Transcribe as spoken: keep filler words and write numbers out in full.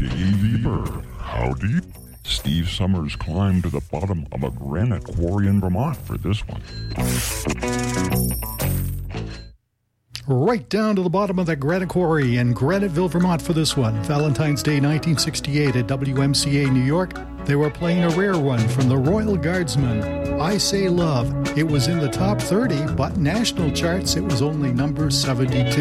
Davy Bird. How deep? Steve Summers climbed to the bottom of a granite quarry in Vermont for this one. Right down to the bottom of that granite quarry in Graniteville, Vermont for this one. Valentine's Day nineteen sixty-eight at W M C A New York. They were playing a rare one from the Royal Guardsmen, I Say Love. It was in the top thirty, but national charts it was only number seventy-two.